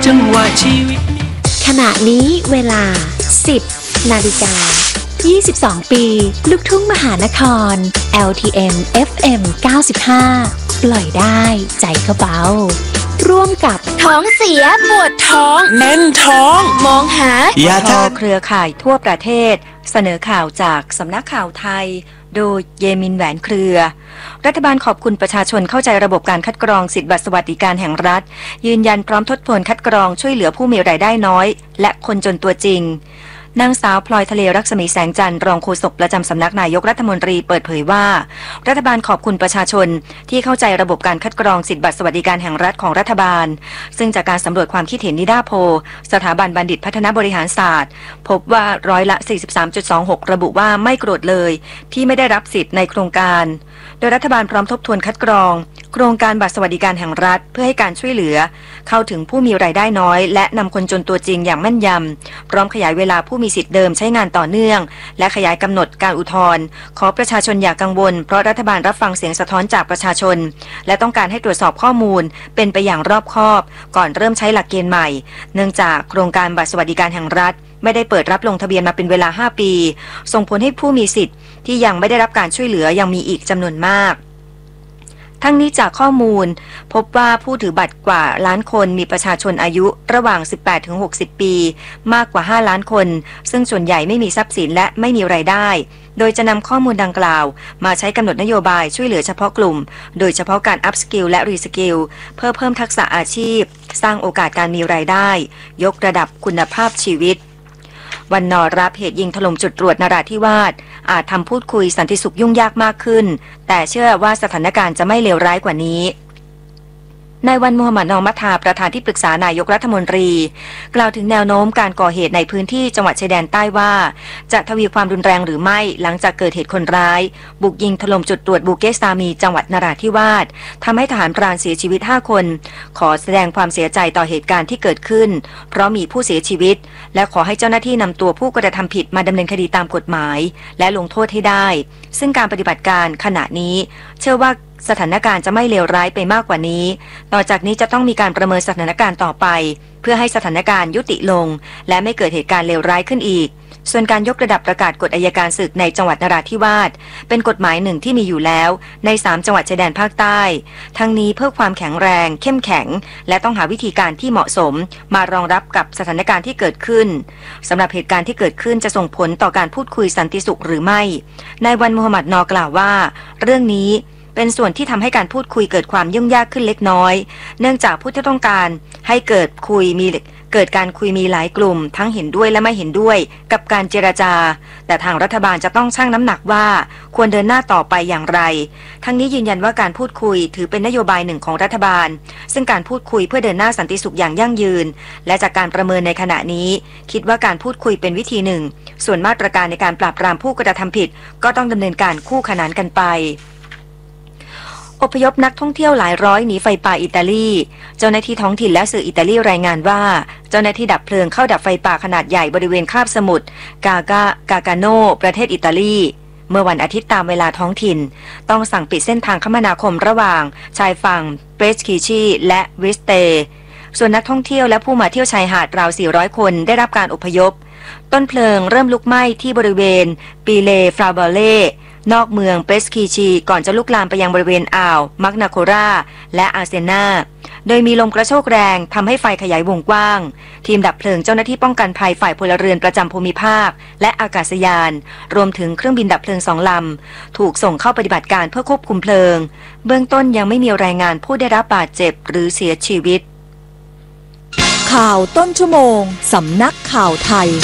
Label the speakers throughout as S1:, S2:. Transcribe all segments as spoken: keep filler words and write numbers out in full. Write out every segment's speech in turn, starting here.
S1: จังหวะชีวิต
S2: ขณะนี้เวลา สิบ นาฬิกา ยี่สิบสอง ปีลูกทุ่งมหานคร แอล ที เอ็ม เอฟ เอ็ม เก้าสิบห้า ปล่อยได้ใจก็เบาร่วมกับ
S3: ท้องเสียปวดท้อง
S1: แน่นท้อง
S3: มองหาย
S4: าทอเครือข่ายทั่วประเทศเสนอข่าวจากสำนักข่าวไทยโดยเยมินแหวนเครือรัฐบาลขอบคุณประชาชนเข้าใจระบบการคัดกรองสิทธิบัตรสวัสดิการแห่งรัฐยืนยันพร้อมทบทวนคัดกรองช่วยเหลือผู้มีรายได้น้อยและคนจนตัวจริงนางสาวพลอยทะเลรักษมีแสงจันทร์รองโฆษกประจำสำนักนายกรัฐมนตรีเปิดเผยว่ารัฐบาลขอบคุณประชาชนที่เข้าใจระบบการคัดกรองสิทธิบัตรสวัสดิการแห่งรัฐของรัฐบาลซึ่งจากการสำรวจความคิดเห็นนิดาโพลสถาบันบัณฑิตพัฒนาบริหารศาสตร์พบว่าร้อยละ สี่สิบสามจุดสองหก ระบุว่าไม่โกรธเลยที่ไม่ได้รับสิทธิ์ในโครงการโดยรัฐบาลพร้อมทบทวนคัดกรองโครงการบัตรสวัสดิการแห่งรัฐเพื่อให้การช่วยเหลือเข้าถึงผู้มีรายได้น้อยและนำคนจนตัวจริงอย่างแม่นยำพร้อมขยายเวลาผู้มีสิทธิ์เดิมใช้งานต่อเนื่องและขยายกำหนดการอุทธรณ์ขอประชาชนอย่ากังวลเพราะรัฐบาลรับฟังเสียงสะท้อนจากประชาชนและต้องการให้ตรวจสอบข้อมูลเป็นไปอย่างรอบคอบก่อนเริ่มใช้หลักเกณฑ์ใหม่เนื่องจากโครงการบัตรสวัสดิการแห่งรัฐไม่ได้เปิดรับลงทะเบียนมาเป็นเวลาห้าปีส่งผลให้ผู้มีสิทธิ์ที่ยังไม่ได้รับการช่วยเหลือยังมีอีกจำนวนมากทั้งนี้จากข้อมูลพบว่าผู้ถือบัตรกว่าล้านคนมีประชาชนอายุระหว่าง สิบแปดถึงหกสิบ ปีมากกว่าห้าล้านคนซึ่งส่วนใหญ่ไม่มีทรัพย์สินและไม่มีรายได้โดยจะนำข้อมูลดังกล่าวมาใช้กำหนดนโยบายช่วยเหลือเฉพาะกลุ่มโดยเฉพาะการอัพสกิลและรีสกิลเพื่อเพิ่มทักษะอาชีพสร้างโอกาสการมีรายได้ยกระดับคุณภาพชีวิตวันนอรับเหตุยิงถล่มจุดตรวจนราธิวาสอาจทำพูดคุยสันติสุขยุ่งยากมากขึ้นแต่เชื่อว่าสถานการณ์จะไม่เลวร้ายกว่านี้นายวันมูฮัมหมัดนอมัทาประธานที่ปรึกษานายกรัฐมนตรีกล่าวถึงแนวโน้มการก่อเหตุในพื้นที่จังหวัดชายแดนใต้ว่าจะทวีความรุนแรงหรือไม่หลังจากเกิดเหตุคนร้ายบุกยิงถล่มจุดตรวจบูเกสตามีจังหวัดนราธิวาสทำให้ทหารพรานเสียชีวิตห้าคนขอแสดงความเสียใจต่อเหตุการณ์ที่เกิดขึ้นเพราะมีผู้เสียชีวิตและขอให้เจ้าหน้าที่นำตัวผู้กระทำผิดมาดำเนินคดีตามกฎหมายและลงโทษให้ได้ซึ่งการปฏิบัติการขณะนี้เชื่อว่าสถานการณ์จะไม่เลวร้ายไปมากกว่านี้ต่อจากนี้จะต้องมีการประเมินสถานการณ์ต่อไปเพื่อให้สถานการณ์ยุติลงและไม่เกิดเหตุการณ์เลวร้ายขึ้นอีกส่วนการยกระดับประกาศกฎอัยการศึกในจังหวัดนราธิวาสเป็นกฎหมายหนึ่งที่มีอยู่แล้วในสามจังหวัดชายแดนภาคใต้ทั้งนี้เพื่อความแข็งแรงเข้มแข็งและต้องหาวิธีการที่เหมาะสมมารองรับกับสถานการณ์ที่เกิดขึ้นสำหรับเหตุการณ์ที่เกิดขึ้นจะส่งผลต่อการพูดคุยสันติสุขหรือไม่นายวันมูฮัมหมัดนอกล่าวว่าเรื่องนี้เป็นส่วนที่ทำให้การพูดคุยเกิดความยุ่งยากขึ้นเล็กน้อยเนื่องจากผู้ที่ต้องการให้เกิดคุยมีเกิดการคุยมีหลายกลุ่มทั้งเห็นด้วยและไม่เห็นด้วยกับการเจรจาแต่ทางรัฐบาลจะต้องชั่งน้ำหนักว่าควรเดินหน้าต่อไปอย่างไรทั้งนี้ยืนยันว่าการพูดคุยถือเป็นนโยบายหนึ่งของรัฐบาลซึ่งการพูดคุยเพื่อเดินหน้าสันติสุขอย่างยั่งยืนและจากการประเมินในขณะนี้คิดว่าการพูดคุยเป็นวิธีหนึ่งส่วนมาตรการในการปราบปรามผู้กระทำผิดก็ต้องดำเนินการคู่ขนานกันไปอพยพนักท่องเที่ยวหลายร้อยหนีไฟป่าอิตาลีเจ้าหน้าที่ท้องถิ่นและสื่ออิตาลีรายงานว่าเจ้าหน้าที่ดับเพลิงเข้าดับไฟป่าขนาดใหญ่บริเวณคาบสมุทรกากากากาโนประเทศอิตาลีเมื่อวันอาทิตย์ตามเวลาท้องถิ่นต้องสั่งปิดเส้นทางคมนาคมระหว่างชายฝั่งเปรสคิชีและวิสเตส่วนนักท่องเที่ยวและผู้มาเที่ยวชายหาดราวสี่ร้อยคนได้รับการอพยพต้นเพลิงเริ่มลุกไหม้ที่บริเวณปีเลฟราบาเล่นอกเมืองเปสคีชีก่อนจะลุกลามไปยังบริเวณอ่าวมักนาโคราและอาเซนาโดยมีลมกระโชกแรงทำให้ไฟขยายวงกว้างทีมดับเพลิงเจ้าหน้าที่ป้องกันภัยฝ่ายพลเรือนประจำภูมิภาคและอากาศยานรวมถึงเครื่องบินดับเพลิงสองลำถูกส่งเข้าปฏิบัติการเพื่อควบคุมเพลิงเบื้องต้นยังไม่มีรายงานผู้ได้รับบาดเจ็บหรือเสียชีวิต
S5: ข่าวต้นชั่วโมงสำนักข่าวไทย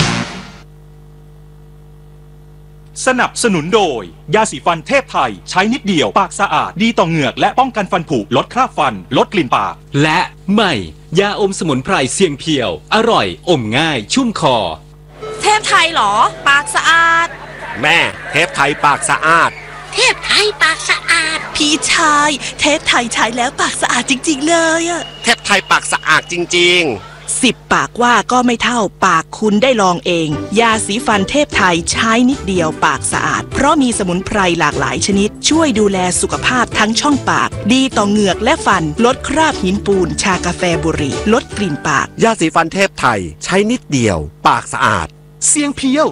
S6: สนับสนุนโดยยาสีฟันเทพไทยใช้นิดเดียวปากสะอาดดีต่อเหงือกและป้องกันฟันผุลดคราบฟันลดกลิ่นปาก
S7: และใหม่ยาอมสมุนไพรเสียงเพียวอร่อยอมง่ายชุ่มคอ
S3: เทพไทยหรอปากสะอาด
S8: แม่เทพไทยปากสะอาด
S3: เทพไทยปากสะอาด
S5: พี่ชายเทพไทยใช้แล้วปากสะอาดจริงๆเลยอะ
S8: เทพไทยปากสะอาดจริงๆ
S1: สิบปากว่าก็ไม่เท่าปากคุณได้ลองเองยาสีฟันเทพไทยใช้นิดเดียวปากสะอาดเพราะมีสมุนไพรหลากหลายชนิดช่วยดูแลสุขภาพทั้งช่องปากดีต่อเหงือกและฟันลดคราบหินปูนชากาแฟบุหรี่ลดกลิ่นปาก
S8: ยาสีฟันเทพไทยใช้นิดเดียวปากสะอาด
S9: เสียงเพียว